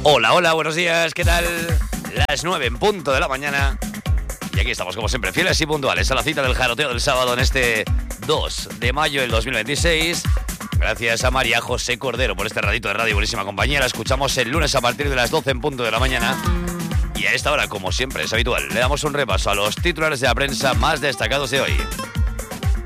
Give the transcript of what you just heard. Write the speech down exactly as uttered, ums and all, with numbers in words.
Hola, hola, buenos días, ¿qué tal? Las nueve en punto de la mañana. Y aquí estamos, como siempre, fieles y puntuales a la cita del jaroteo del sábado en este dos de mayo del dos mil veintiséis. Gracias a María José Cordero por este ratito de radio, buenísima compañera. Escuchamos el lunes a partir de las doce en punto de la mañana. Y a esta hora, como siempre es habitual, le damos un repaso a los titulares de la prensa más destacados de hoy.